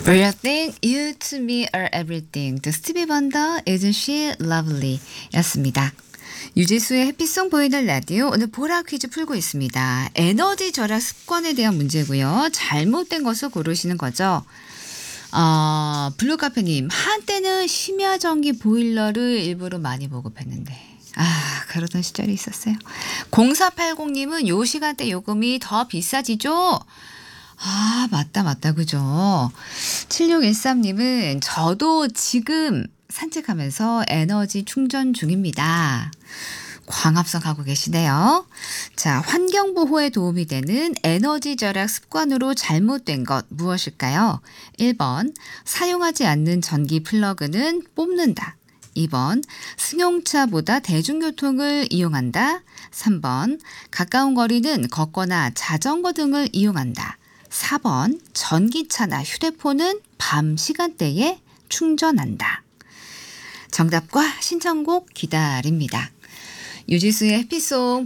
Everything you to me are everything. The Stevie Wonder Isn't She Lovely 였습니다. 유재수의 해피송 보이는 라디오 오늘 보라 퀴즈 풀고 있습니다. 에너지 절약 습관에 대한 문제고요. 잘못된 것을 고르시는 거죠. 블루카페님 한때는 심야전기 보일러를 일부러 많이 보급했는데 그러던 시절이 있었어요. 0480님은 요 시간대 요금이 더 비싸지죠? 맞다 그죠. 7613님은 저도 지금 산책하면서 에너지 충전 중입니다. 광합성 하고 계시네요. 자, 환경보호에 도움이 되는 에너지 절약 습관으로 잘못된 것 무엇일까요? 1번 사용하지 않는 전기 플러그는 뽑는다. 2번 승용차보다 대중교통을 이용한다. 3번 가까운 거리는 걷거나 자전거 등을 이용한다. 4번 전기차나 휴대폰은 밤 시간대에 충전한다. 정답과 신청곡 기다립니다. 유지수의 해피송